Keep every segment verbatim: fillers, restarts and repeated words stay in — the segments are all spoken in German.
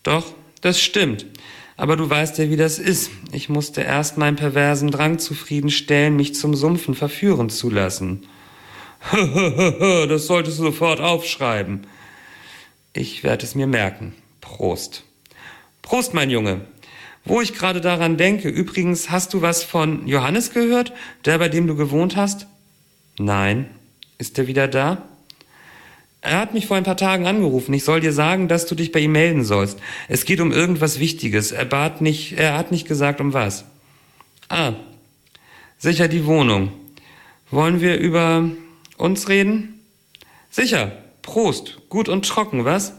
Doch, das stimmt. Aber du weißt ja, wie das ist. Ich musste erst meinen perversen Drang zufriedenstellen, mich zum Sumpfen verführen zu lassen. Das solltest du sofort aufschreiben. Ich werde es mir merken. Prost. Prost, mein Junge. Wo ich gerade daran denke, übrigens, hast du was von Johannes gehört, der, bei dem du gewohnt hast? Nein. Ist er wieder da? Er hat mich vor ein paar Tagen angerufen. Ich soll dir sagen, dass du dich bei ihm melden sollst. Es geht um irgendwas Wichtiges. Er bat nicht, er hat nicht gesagt, um was. Ah, sicher die Wohnung. Wollen wir über uns reden? Sicher. Prost. Gut und trocken, was?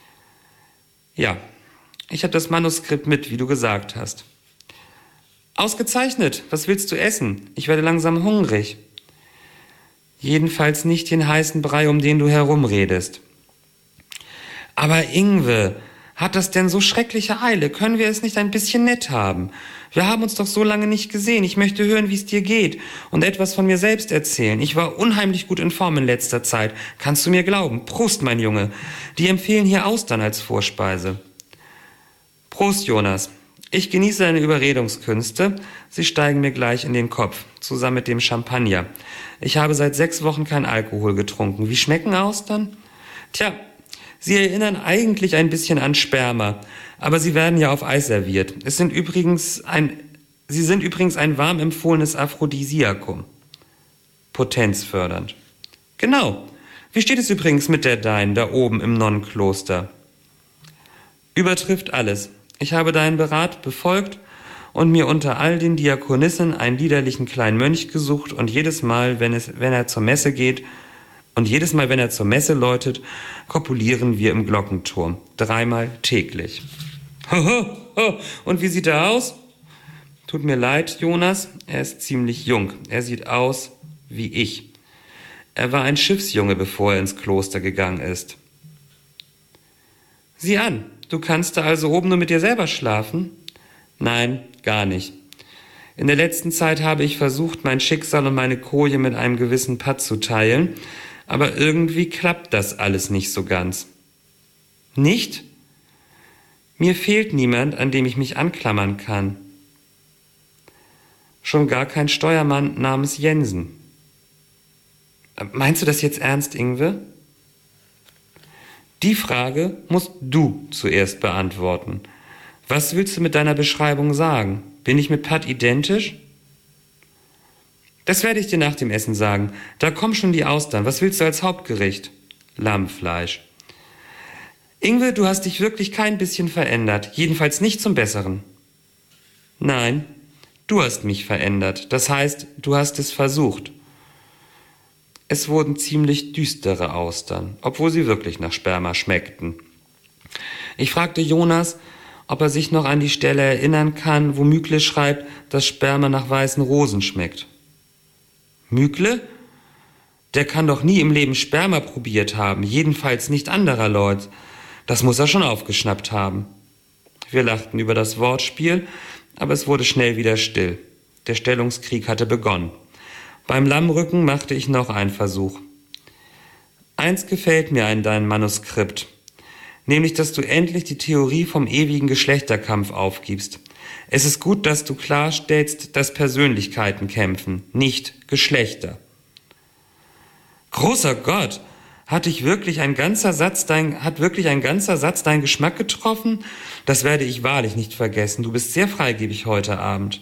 Ja. Ich habe das Manuskript mit, wie du gesagt hast. Ausgezeichnet. Was willst du essen? Ich werde langsam hungrig. Jedenfalls nicht den heißen Brei, um den du herumredest. Aber Ingwe, hat das denn so schreckliche Eile? Können wir es nicht ein bisschen nett haben? Wir haben uns doch so lange nicht gesehen. Ich möchte hören, wie es dir geht und etwas von mir selbst erzählen. Ich war unheimlich gut in Form in letzter Zeit. Kannst du mir glauben? Prost, mein Junge. Die empfehlen hier Austern als Vorspeise. Prost, Jonas. Ich genieße deine Überredungskünste. Sie steigen mir gleich in den Kopf, zusammen mit dem Champagner. Ich habe seit sechs Wochen kein Alkohol getrunken. Wie schmecken Austern? Tja, sie erinnern eigentlich ein bisschen an Sperma, aber sie werden ja auf Eis serviert. Es sind übrigens ein, sie sind übrigens ein warm empfohlenes Aphrodisiakum. Potenzfördernd. Genau. Wie steht es übrigens mit der Dein da oben im Nonnenkloster? Übertrifft alles. Ich habe deinen Berat befolgt und mir unter all den Diakonissen einen liederlichen kleinen Mönch gesucht und jedes Mal, wenn es, wenn er zur Messe geht und jedes Mal, wenn er zur Messe läutet, kopulieren wir im Glockenturm. Dreimal täglich. Und wie sieht er aus? Tut mir leid, Jonas, er ist ziemlich jung. Er sieht aus wie ich. Er war ein Schiffsjunge, bevor er ins Kloster gegangen ist. Sieh an. Du kannst da also oben nur mit dir selber schlafen? Nein, gar nicht. In der letzten Zeit habe ich versucht, mein Schicksal und meine Koje mit einem gewissen Patt zu teilen, aber irgendwie klappt das alles nicht so ganz. Nicht? Mir fehlt niemand, an dem ich mich anklammern kann. Schon gar kein Steuermann namens Jensen. Meinst du das jetzt ernst, Ingwe? Die Frage musst du zuerst beantworten. Was willst du mit deiner Beschreibung sagen? Bin ich mit Pat identisch? Das werde ich dir nach dem Essen sagen. Da kommen schon die Austern. Was willst du als Hauptgericht? Lammfleisch. Ingwe, du hast dich wirklich kein bisschen verändert. Jedenfalls nicht zum Besseren. Nein, du hast mich verändert. Das heißt, du hast es versucht. Es wurden ziemlich düstere Austern, obwohl sie wirklich nach Sperma schmeckten. Ich fragte Jonas, ob er sich noch an die Stelle erinnern kann, wo Mykle schreibt, dass Sperma nach weißen Rosen schmeckt. Mykle? Der kann doch nie im Leben Sperma probiert haben, jedenfalls nicht anderer Leute. Das muss er schon aufgeschnappt haben. Wir lachten über das Wortspiel, aber es wurde schnell wieder still. Der Stellungskrieg hatte begonnen. Beim Lammrücken machte ich noch einen Versuch. Eins gefällt mir an deinem Manuskript, nämlich, dass du endlich die Theorie vom ewigen Geschlechterkampf aufgibst. Es ist gut, dass du klarstellst, dass Persönlichkeiten kämpfen, nicht Geschlechter. Großer Gott, hat dich wirklich ein ganzer Satz dein, hat wirklich ein ganzer Satz deinen Geschmack getroffen? Das werde ich wahrlich nicht vergessen. Du bist sehr freigebig heute Abend.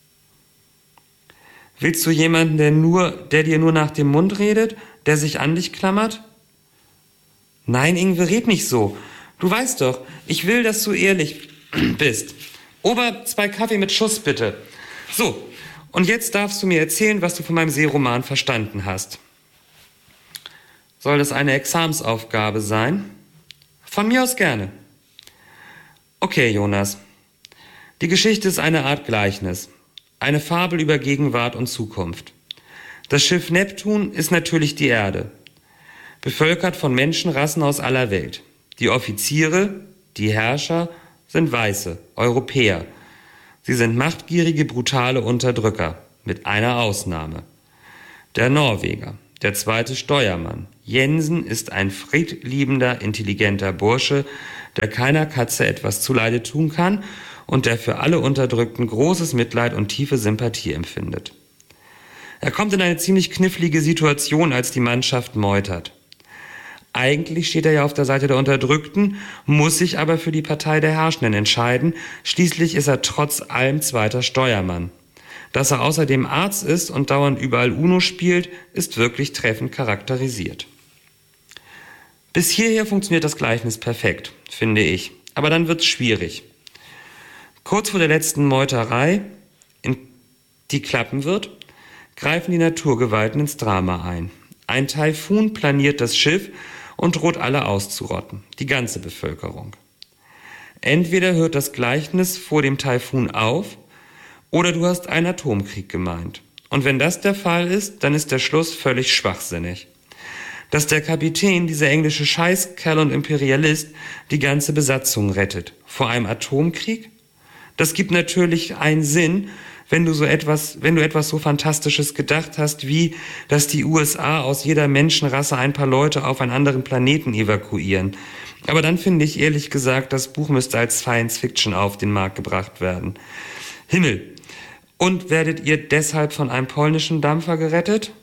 Willst du jemanden, der nur, der dir nur nach dem Mund redet, der sich an dich klammert? Nein, Ingwe, red nicht so. Du weißt doch, ich will, dass du ehrlich bist. Ober, zwei Kaffee mit Schuss, bitte. So, und jetzt darfst du mir erzählen, was du von meinem Seeroman verstanden hast. Soll das eine Examsaufgabe sein? Von mir aus gerne. Okay, Jonas. Die Geschichte ist eine Art Gleichnis. Eine Fabel über Gegenwart und Zukunft. Das Schiff Neptun ist natürlich die Erde, bevölkert von Menschenrassen aus aller Welt. Die Offiziere, die Herrscher, sind Weiße, Europäer. Sie sind machtgierige, brutale Unterdrücker, mit einer Ausnahme. Der Norweger. Der zweite Steuermann. Jensen ist ein friedliebender, intelligenter Bursche, der keiner Katze etwas zuleide tun kann und der für alle Unterdrückten großes Mitleid und tiefe Sympathie empfindet. Er kommt in eine ziemlich knifflige Situation, als die Mannschaft meutert. Eigentlich steht er ja auf der Seite der Unterdrückten, muss sich aber für die Partei der Herrschenden entscheiden. Schließlich ist er trotz allem zweiter Steuermann. Dass er außerdem Arzt ist und dauernd überall Uno spielt, ist wirklich treffend charakterisiert. Bis hierher funktioniert das Gleichnis perfekt, finde ich. Aber dann wird's schwierig. Kurz vor der letzten Meuterei, in die klappen wird, greifen die Naturgewalten ins Drama ein. Ein Taifun planiert das Schiff und droht alle auszurotten, die ganze Bevölkerung. Entweder hört das Gleichnis vor dem Taifun auf, oder du hast einen Atomkrieg gemeint. Und wenn das der Fall ist, dann ist der Schluss völlig schwachsinnig. Dass der Kapitän, dieser englische Scheißkerl und Imperialist, die ganze Besatzung rettet. Vor einem Atomkrieg? Das gibt natürlich einen Sinn, wenn du so etwas, wenn du etwas so Fantastisches gedacht hast, wie, dass die U S A aus jeder Menschenrasse ein paar Leute auf einen anderen Planeten evakuieren. Aber dann finde ich ehrlich gesagt, das Buch müsste als Science Fiction auf den Markt gebracht werden. Himmel! Und werdet ihr deshalb von einem polnischen Dampfer gerettet?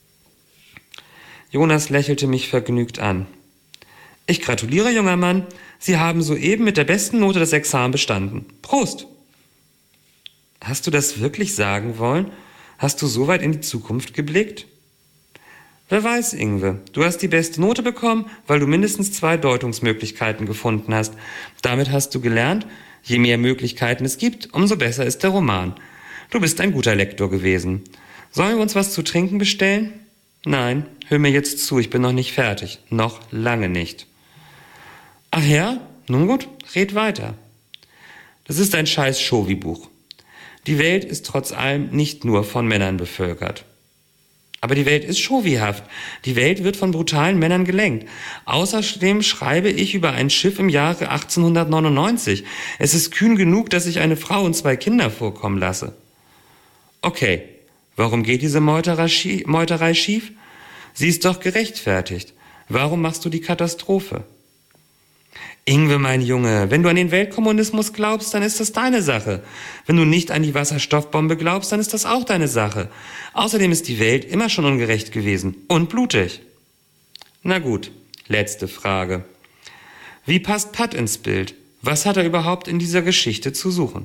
Jonas lächelte mich vergnügt an. Ich gratuliere, junger Mann. Sie haben soeben mit der besten Note das Examen bestanden. Prost! Hast du das wirklich sagen wollen? Hast du so weit in die Zukunft geblickt? Wer weiß, Ingwe, du hast die beste Note bekommen, weil du mindestens zwei Deutungsmöglichkeiten gefunden hast. Damit hast du gelernt, je mehr Möglichkeiten es gibt, umso besser ist der Roman. Du bist ein guter Lektor gewesen. Sollen wir uns was zu trinken bestellen? Nein, hör mir jetzt zu, ich bin noch nicht fertig. Noch lange nicht. Ach ja? Nun gut, red weiter. Das ist ein scheiß Shovi-Buch. Die Welt ist trotz allem nicht nur von Männern bevölkert. Aber die Welt ist shovihaft. Die Welt wird von brutalen Männern gelenkt. Außerdem schreibe ich über ein Schiff im Jahre achtzehnhundertneunundneunzig. Es ist kühn genug, dass ich eine Frau und zwei Kinder vorkommen lasse. Okay, warum geht diese Meuterei schief? Sie ist doch gerechtfertigt. Warum machst du die Katastrophe? Ingwe, mein Junge, wenn du an den Weltkommunismus glaubst, dann ist das deine Sache. Wenn du nicht an die Wasserstoffbombe glaubst, dann ist das auch deine Sache. Außerdem ist die Welt immer schon ungerecht gewesen und blutig. Na gut, letzte Frage. Wie passt Pat ins Bild? Was hat er überhaupt in dieser Geschichte zu suchen?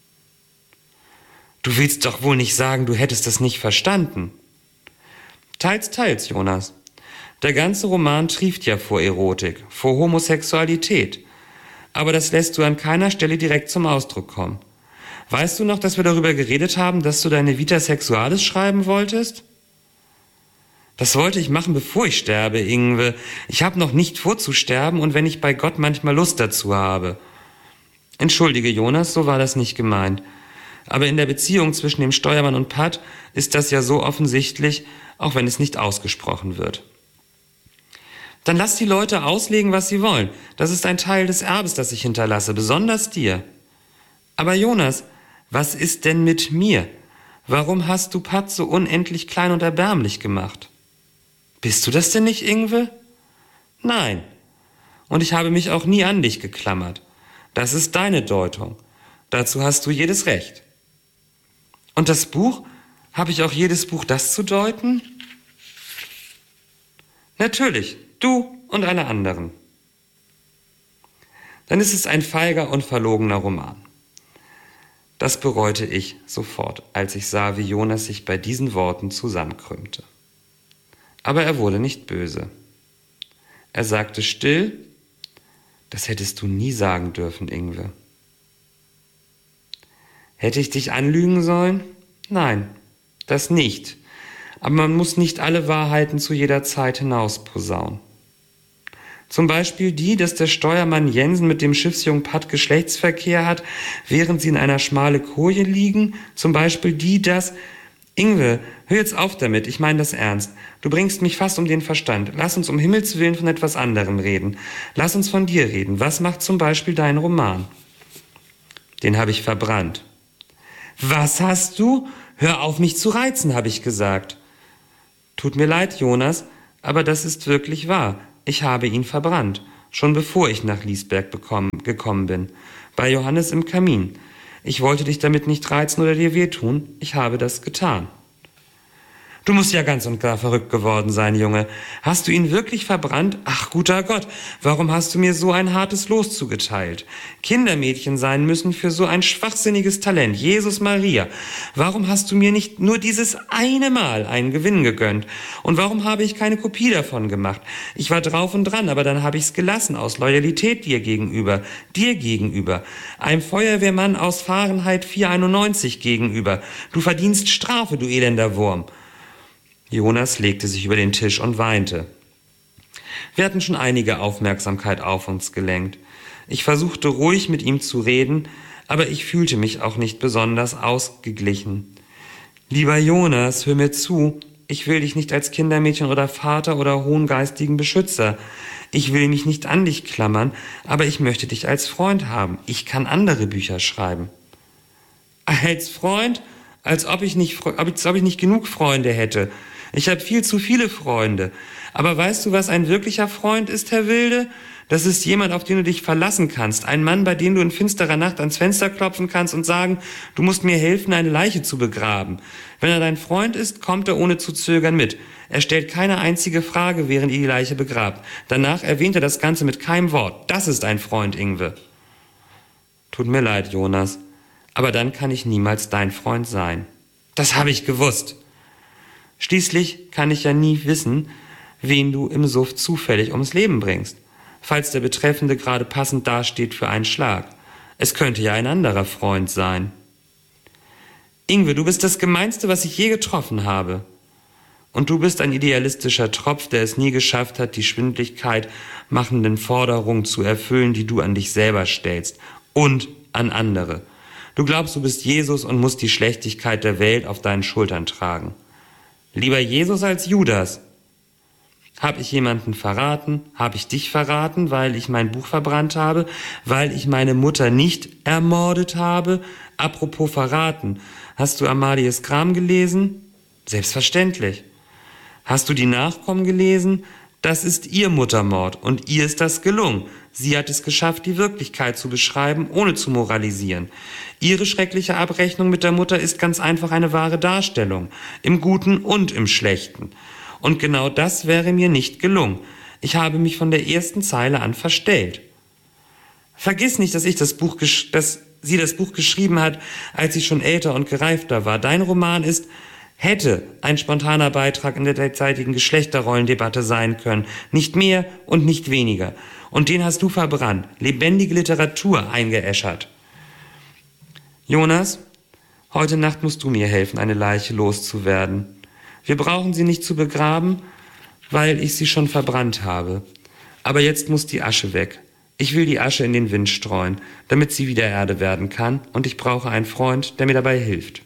Du willst doch wohl nicht sagen, du hättest das nicht verstanden. Teils, teils, Jonas. Der ganze Roman trieft ja vor Erotik, vor Homosexualität. Aber das lässt du an keiner Stelle direkt zum Ausdruck kommen. Weißt du noch, dass wir darüber geredet haben, dass du deine Vita Sexualis schreiben wolltest? Das wollte ich machen, bevor ich sterbe, Ingwe. Ich habe noch nicht vor zu sterben und wenn ich bei Gott manchmal Lust dazu habe. Entschuldige, Jonas, so war das nicht gemeint. Aber in der Beziehung zwischen dem Steuermann und Pat ist das ja so offensichtlich, auch wenn es nicht ausgesprochen wird. Dann lass die Leute auslegen, was sie wollen. Das ist ein Teil des Erbes, das ich hinterlasse, besonders dir. Aber Jonas, was ist denn mit mir? Warum hast du Pat so unendlich klein und erbärmlich gemacht? Bist du das denn nicht, Ingwe? Nein. Und ich habe mich auch nie an dich geklammert. Das ist deine Deutung. Dazu hast du jedes Recht. Und das Buch? Habe ich auch jedes Buch, das zu deuten? Natürlich, du und alle anderen. Dann ist es ein feiger und verlogener Roman. Das bereute ich sofort, als ich sah, wie Jonas sich bei diesen Worten zusammenkrümmte. Aber er wurde nicht böse. Er sagte still, das hättest du nie sagen dürfen, Ingwe. Hätte ich dich anlügen sollen? Nein, das nicht. Aber man muss nicht alle Wahrheiten zu jeder Zeit hinausposaunen. Zum Beispiel die, dass der Steuermann Jensen mit dem Schiffsjungen Pat Geschlechtsverkehr hat, während sie in einer schmale Koje liegen. Zum Beispiel die, dass... Ingwe, hör jetzt auf damit, ich meine das ernst. Du bringst mich fast um den Verstand. Lass uns um Himmels Willen von etwas anderem reden. Lass uns von dir reden. Was macht zum Beispiel dein Roman? Den habe ich verbrannt. Was hast du? Hör auf, mich zu reizen, habe ich gesagt. Tut mir leid, Jonas, aber das ist wirklich wahr. Ich habe ihn verbrannt, schon bevor ich nach Liesberg bekommen, gekommen bin, bei Johannes im Kamin. Ich wollte dich damit nicht reizen oder dir wehtun, ich habe das getan. Du musst ja ganz und gar verrückt geworden sein, Junge. Hast du ihn wirklich verbrannt? Ach, guter Gott, warum hast du mir so ein hartes Los zugeteilt? Kindermädchen sein müssen für so ein schwachsinniges Talent. Jesus Maria, warum hast du mir nicht nur dieses eine Mal einen Gewinn gegönnt? Und warum habe ich keine Kopie davon gemacht? Ich war drauf und dran, aber dann habe ich's gelassen, aus Loyalität dir gegenüber, dir gegenüber, einem Feuerwehrmann aus Fahrenheit vierhunderteinundneunzig gegenüber. Du verdienst Strafe, du elender Wurm. Jonas legte sich über den Tisch und weinte. Wir hatten schon einige Aufmerksamkeit auf uns gelenkt. Ich versuchte ruhig mit ihm zu reden, aber ich fühlte mich auch nicht besonders ausgeglichen. Lieber Jonas, hör mir zu, ich will dich nicht als Kindermädchen oder Vater oder hohen geistigen Beschützer. Ich will mich nicht an dich klammern, aber ich möchte dich als Freund haben. Ich kann andere Bücher schreiben. Als Freund? Als ob ich nicht, als ob ich nicht genug Freunde hätte. Ich habe viel zu viele Freunde. Aber weißt du, was ein wirklicher Freund ist, Herr Wilde? Das ist jemand, auf den du dich verlassen kannst. Ein Mann, bei dem du in finsterer Nacht ans Fenster klopfen kannst und sagen, du musst mir helfen, eine Leiche zu begraben. Wenn er dein Freund ist, kommt er ohne zu zögern mit. Er stellt keine einzige Frage, während ihr die Leiche begrabt. Danach erwähnt er das Ganze mit keinem Wort. Das ist ein Freund, Ingwe. Tut mir leid, Jonas. Aber dann kann ich niemals dein Freund sein. Das habe ich gewusst. Schließlich kann ich ja nie wissen, wen du im Suff zufällig ums Leben bringst, falls der Betreffende gerade passend dasteht für einen Schlag. Es könnte ja ein anderer Freund sein. Ingwe, du bist das Gemeinste, was ich je getroffen habe. Und du bist ein idealistischer Tropf, der es nie geschafft hat, die Schwindligkeit machenden Forderungen zu erfüllen, die du an dich selber stellst und an andere. Du glaubst, du bist Jesus und musst die Schlechtigkeit der Welt auf deinen Schultern tragen. Lieber Jesus als Judas. Hab ich jemanden verraten? Hab ich dich verraten, weil ich mein Buch verbrannt habe? Weil ich meine Mutter nicht ermordet habe? Apropos verraten. Hast du Amalies Kram gelesen? Selbstverständlich. Hast du die Nachkommen gelesen? Das ist ihr Muttermord und ihr ist das gelungen. Sie hat es geschafft, die Wirklichkeit zu beschreiben, ohne zu moralisieren. Ihre schreckliche Abrechnung mit der Mutter ist ganz einfach eine wahre Darstellung, im Guten und im Schlechten. Und genau das wäre mir nicht gelungen. Ich habe mich von der ersten Zeile an verstellt. Vergiss nicht, dass ich das Buch, dass sie das Buch geschrieben hat, als sie schon älter und gereifter war. Dein Roman ist, hätte ein spontaner Beitrag in der derzeitigen Geschlechterrollendebatte sein können. Nicht mehr und nicht weniger. Und den hast du verbrannt, lebendige Literatur eingeäschert. Jonas, heute Nacht musst du mir helfen, eine Leiche loszuwerden. Wir brauchen sie nicht zu begraben, weil ich sie schon verbrannt habe. Aber jetzt muss die Asche weg. Ich will die Asche in den Wind streuen, damit sie wieder Erde werden kann, und ich brauche einen Freund, der mir dabei hilft.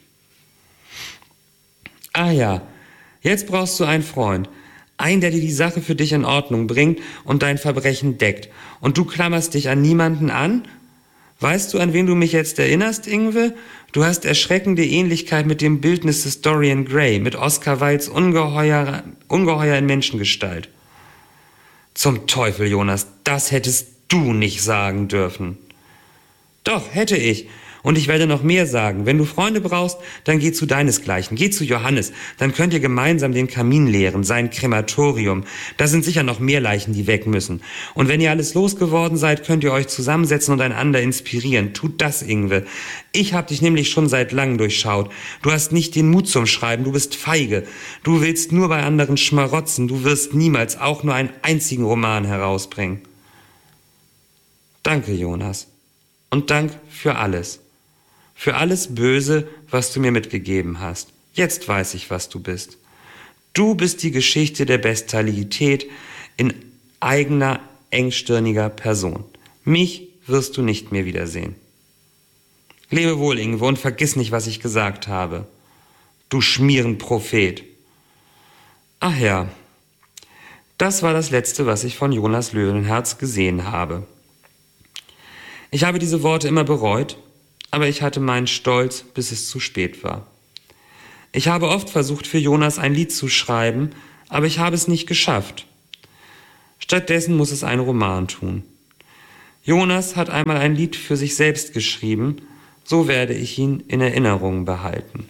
Ah ja, jetzt brauchst du einen Freund. Einen, der dir die Sache für dich in Ordnung bringt und dein Verbrechen deckt. Und du klammerst dich an niemanden an? Weißt du, an wen du mich jetzt erinnerst, Ingwe? Du hast erschreckende Ähnlichkeit mit dem Bildnis des Dorian Gray, mit Oscar Wildes Ungeheuer, Ungeheuer in Menschengestalt. Zum Teufel, Jonas, das hättest du nicht sagen dürfen. Doch, hätte ich. Und ich werde noch mehr sagen. Wenn du Freunde brauchst, dann geh zu deinesgleichen. Geh zu Johannes. Dann könnt ihr gemeinsam den Kamin leeren, sein Krematorium. Da sind sicher noch mehr Leichen, die weg müssen. Und wenn ihr alles losgeworden seid, könnt ihr euch zusammensetzen und einander inspirieren. Tut das, Ingwe. Ich hab dich nämlich schon seit langem durchschaut. Du hast nicht den Mut zum Schreiben. Du bist feige. Du willst nur bei anderen schmarotzen. Du wirst niemals auch nur einen einzigen Roman herausbringen. Danke, Jonas. Und Dank für alles. Für alles Böse, was du mir mitgegeben hast. Jetzt weiß ich, was du bist. Du bist die Geschichte der Bestialität in eigener, engstirniger Person. Mich wirst du nicht mehr wiedersehen. Lebe wohl, Ingwe, und vergiss nicht, was ich gesagt habe. Du Schmierenprophet. Ach ja, das war das Letzte, was ich von Jonas Löwenherz gesehen habe. Ich habe diese Worte immer bereut, aber ich hatte meinen Stolz, bis es zu spät war. Ich habe oft versucht, für Jonas ein Lied zu schreiben, aber ich habe es nicht geschafft. Stattdessen muss es ein Roman tun. Jonas hat einmal ein Lied für sich selbst geschrieben, so werde ich ihn in Erinnerung behalten.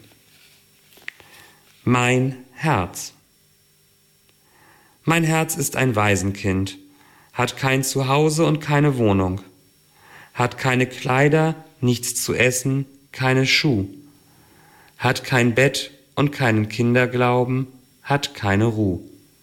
Mein Herz. Mein Herz ist ein Waisenkind, hat kein Zuhause und keine Wohnung, hat keine Kleider, nichts zu essen, keine Schuh, hat kein Bett und keinen Kinderglauben, hat keine Ruh.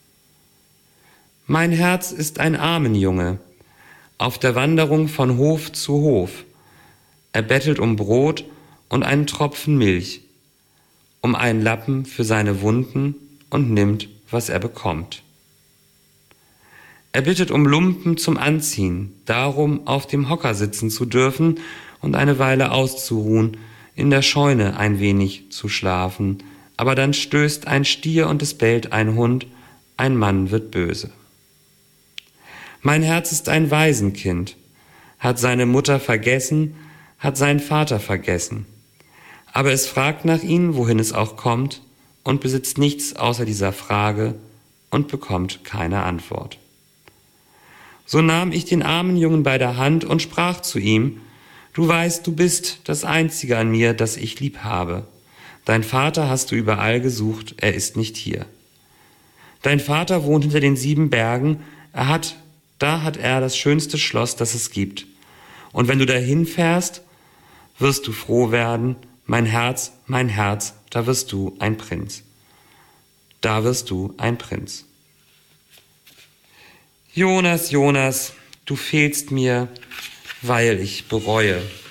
Mein Herz ist ein Armenjunge, auf der Wanderung von Hof zu Hof. Er bettelt um Brot und einen Tropfen Milch, um einen Lappen für seine Wunden und nimmt, was er bekommt. Er bittet um Lumpen zum Anziehen, darum, auf dem Hocker sitzen zu dürfen und eine Weile auszuruhen, in der Scheune ein wenig zu schlafen, aber dann stößt ein Stier und es bellt ein Hund, ein Mann wird böse. Mein Herz ist ein Waisenkind, hat seine Mutter vergessen, hat seinen Vater vergessen, aber es fragt nach ihm, wohin es auch kommt, und besitzt nichts außer dieser Frage und bekommt keine Antwort. So nahm ich den armen Jungen bei der Hand und sprach zu ihm: Du weißt, du bist das Einzige an mir, das ich lieb habe. Dein Vater hast du überall gesucht, er ist nicht hier. Dein Vater wohnt hinter den sieben Bergen, er hat, da hat er das schönste Schloss, das es gibt. Und wenn du dahin fährst, wirst du froh werden, mein Herz, mein Herz, da wirst du ein Prinz. Da wirst du ein Prinz. Jonas, Jonas, du fehlst mir, weil ich bereue.